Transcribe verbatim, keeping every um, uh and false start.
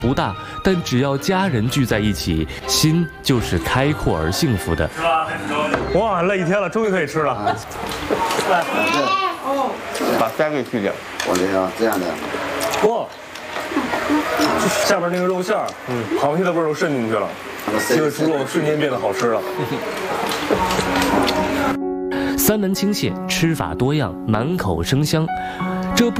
不大，但只要家人聚在一起，心就是开阔而幸福的。 吃吧，哇，累一天了，终于可以吃了。来， 哦， 把腮给去掉。 我这样这样的。 哇，下边那个肉馅儿，嗯，螃蟹的味儿都渗进去了，这个猪肉瞬间变得好吃了。 三门清蟹，吃法多样，满口生香。